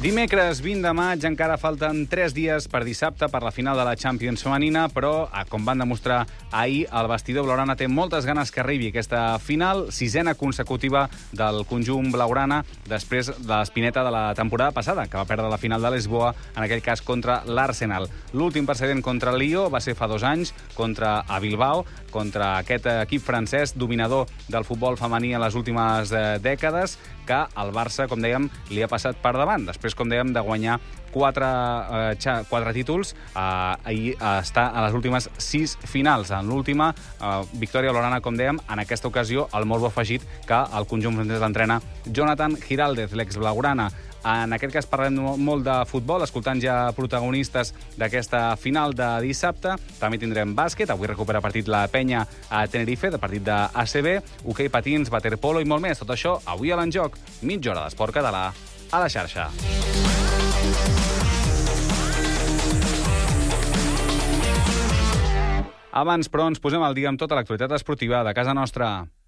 Dimecres 20 de maig, encara falten 3 dies per dissabte per la final de la Champions femenina, però, com van demostrar ahir, el vestidor blaugrana té moltes ganes que arribi aquesta final, 6ena consecutiva del conjunt blaugrana, després de l'espineta de la temporada passada, que va perdre la final de Lisboa, en aquell cas contra l'Arsenal. L'últim precedent contra el Lió va ser fa 2 anys, contra a Bilbao, contra aquest equip francès dominador del futbol femení en les últimes dècades, que al Barça, com dèiem, li ha passat per davant. Després, com dèiem, de guanyar 4 títols, ahir està a les últimes 6 finals. En l'última, victòria blaugrana, com dèiem, en aquesta ocasió, el morbo afegit que el conjunt francès l'entrena Jonathan Giraldez, l'ex-blaugrana. En aquest cas parlem molt de futbol, escoltant ja protagonistes d'aquesta final de dissabte. També tindrem bàsquet, avui recupera partit la Penya a Tenerife, de partit d'ACB, hoquei patins, waterpolo i molt més. Tot això avui a l'Enjoc, mitja hora d'esport català a la xarxa. Abans, però, ens posem al dia amb tota l'actualitat esportiva de casa nostra.